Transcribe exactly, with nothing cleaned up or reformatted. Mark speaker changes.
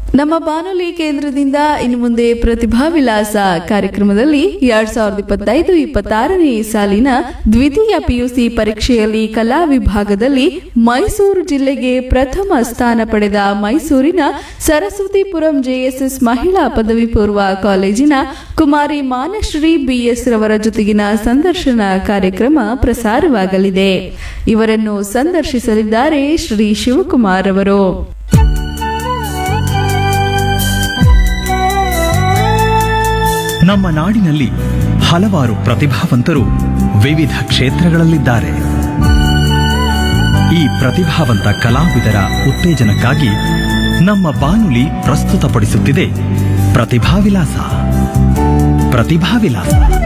Speaker 1: ನಮ್ಮ ಬಾನುಲಿ ಕೇಂದ್ರದಿಂದ ಇನ್ನು ಮುಂದೆ ಪ್ರತಿಭಾ ವಿಲಾಸ ಕಾರ್ಯಕ್ರಮದಲ್ಲಿ ಎರಡ್ ಸಾವಿರದ ಇಪ್ಪತ್ತೈದು ಇಪ್ಪತ್ತಾರನೇ ಸಾಲಿನ ದ್ವಿತೀಯ ಪಿಯುಸಿ ಪರೀಕ್ಷೆಯಲ್ಲಿ ಕಲಾ ವಿಭಾಗದಲ್ಲಿ ಮೈಸೂರು ಜಿಲ್ಲೆಗೆ ಪ್ರಥಮ ಸ್ಥಾನ ಪಡೆದ ಮೈಸೂರಿನ ಸರಸ್ವತಿಪುರಂ ಜೆಎಸ್ಎಸ್ ಮಹಿಳಾ ಪದವಿ ಪೂರ್ವ ಕಾಲೇಜಿನ ಕುಮಾರಿ ಮಾನಶ್ರೀ ಬಿಎಸ್ ರವರ ಜೊತೆಗಿನ ಸಂದರ್ಶನ ಕಾರ್ಯಕ್ರಮ ಪ್ರಸಾರವಾಗಲಿದೆ. ಇವರನ್ನು ಸಂದರ್ಶಿಸಲಿದ್ದಾರೆ ಶ್ರೀ ಶಿವಕುಮಾರ್ ಅವರು.
Speaker 2: ನಮ್ಮ ನಾಡಿನಲ್ಲಿ ಹಲವಾರು ಪ್ರತಿಭಾವಂತರು ವಿವಿಧ ಕ್ಷೇತ್ರಗಳಲ್ಲಿದ್ದಾರೆ. ಈ ಪ್ರತಿಭಾವಂತ ಕಲಾವಿದರ ಉತ್ತೇಜನಕ್ಕಾಗಿ ನಮ್ಮ ಬಾನುಲಿ ಪ್ರಸ್ತುತಪಡಿಸುತ್ತಿದೆ ಪ್ರತಿಭಾ ವಿಲಾಸ. ಪ್ರತಿಭಾ ವಿಲಾಸ